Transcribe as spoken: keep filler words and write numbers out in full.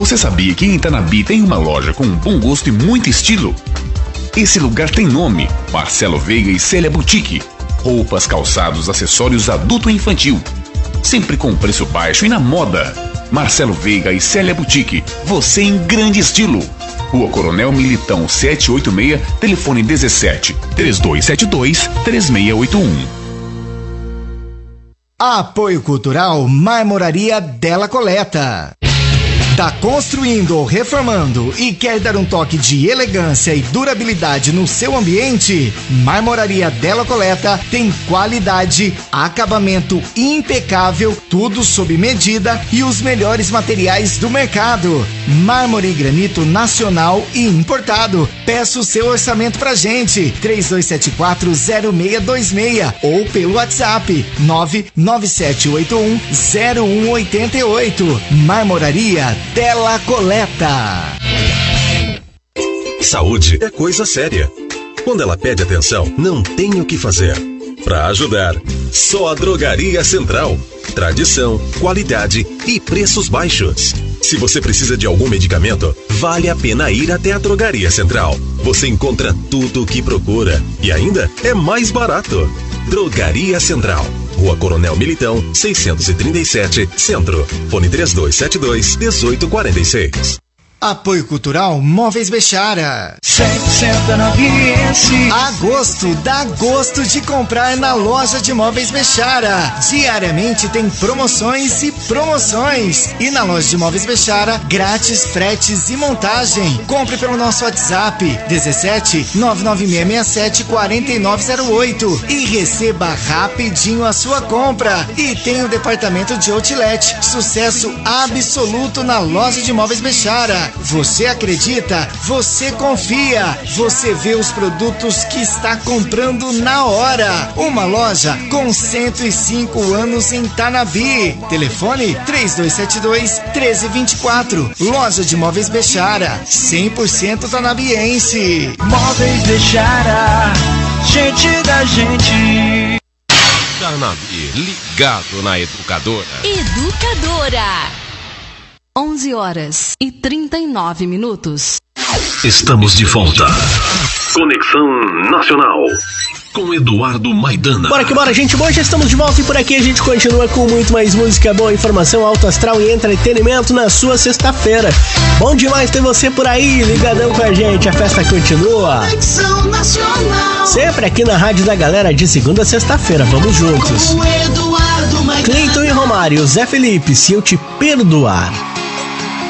Você sabia que em Itanabi tem uma loja com um bom gosto e muito estilo? Esse lugar tem nome: Marcelo Veiga e Célia Boutique. Roupas, calçados, acessórios adulto e infantil. Sempre com preço baixo e na moda. Marcelo Veiga e Célia Boutique. Você em grande estilo. Rua Coronel Militão setecentos e oitenta e seis, telefone dezessete, trinta e dois setenta e dois, trinta e seis oitenta e um. Apoio Cultural Marmoraria Della Coleta. Tá construindo ou reformando e quer dar um toque de elegância e durabilidade no seu ambiente? Marmoraria Della Coleta tem qualidade, acabamento impecável, tudo sob medida e os melhores materiais do mercado. Mármore e granito nacional e importado. Peça o seu orçamento pra gente, três dois sete quatro, zero seis dois seis ou pelo WhatsApp nove nove sete oito um, zero um oito oito. Marmoraria Della Coleta. Saúde é coisa séria. Quando ela pede atenção, não tem o que fazer. Para ajudar, só a Drogaria Central. Tradição, qualidade e preços baixos. Se você precisa de algum medicamento, vale a pena ir até a Drogaria Central. Você encontra tudo o que procura e ainda é mais barato. Drogaria Central. Rua Coronel Militão, seiscentos e trinta e sete, Centro. Fone três dois sete dois, um oito quatro seis. Apoio Cultural Móveis Bechara. cem por cento Tanabiense. Agosto dá gosto de comprar na loja de Móveis Bechara. Diariamente tem promoções e promoções. E na loja de Móveis Bechara, grátis fretes e montagem. Compre pelo nosso WhatsApp dezessete, nove nove seis seis sete, quatro nove zero oito e receba rapidinho a sua compra. E tem o departamento de outlet. Sucesso absoluto na loja de Móveis Bechara. Você acredita? Você confia? Você vê os produtos que está comprando na hora. Uma loja com cento e cinco anos em Tanabi. Telefone três dois sete dois, um três dois quatro. Loja de Móveis Bechara, cem por cento tanabiense. Móveis Bechara, gente da gente. Tanabi, ligado na Educadora. Educadora. onze horas e trinta e nove minutos. Estamos de volta. Conexão Nacional com Eduardo Maidana. Bora que bora, gente boa, já estamos de volta e por aqui a gente continua com muito mais música boa, informação, alto astral e entretenimento na sua sexta-feira. Bom demais ter você por aí, ligadão com a gente, a festa continua. Conexão Nacional. Sempre aqui na Rádio da Galera, de segunda a sexta-feira, vamos juntos. Com Eduardo Maidana. Cleiton e Romário, Zé Felipe, Se Eu Te Perdoar.